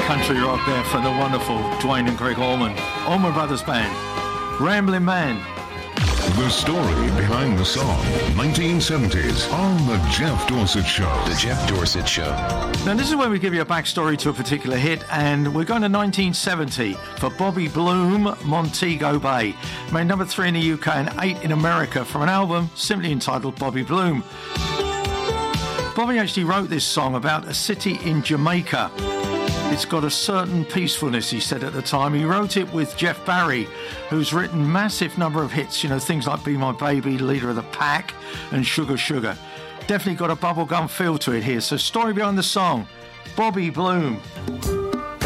Country rock there from the wonderful Dwayne and Greg Allman. Allman Brothers Band. Ramblin' Man. The story behind the song, 1970s, on The Jeff Dorsett Show. The Jeff Dorsett Show. Now, this is where we give you a backstory to a particular hit, and we're going to 1970 for Bobby Bloom, Montego Bay. Made number 3 in the UK and 8 in America from an album simply entitled Bobby Bloom. Bobby actually wrote this song about a city in Jamaica. It's got a certain peacefulness, he said at the time. He wrote it with Jeff Barry, who's written massive number of hits, you know, things like Be My Baby, Leader of the Pack, and Sugar Sugar. Definitely got a bubblegum feel to it here. So story behind the song, Bobby Bloom.